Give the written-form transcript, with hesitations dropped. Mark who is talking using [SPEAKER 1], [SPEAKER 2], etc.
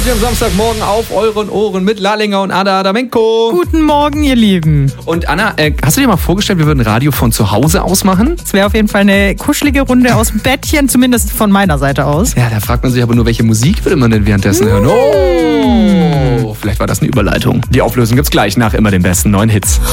[SPEAKER 1] hier am Samstagmorgen auf euren Ohren mit Lallinger und Ada Adamenko.
[SPEAKER 2] Guten Morgen, ihr Lieben.
[SPEAKER 1] Und Anna, hast du dir mal vorgestellt, wir würden Radio von zu Hause aus machen?
[SPEAKER 2] Es wäre auf jeden Fall eine kuschelige Runde aus dem Bettchen, zumindest von meiner Seite aus.
[SPEAKER 1] Ja, da fragt man sich aber nur, welche Musik würde man denn währenddessen hören? Oh, vielleicht war das eine Überleitung. Die Auflösung gibt's gleich nach immer den besten neuen Hits.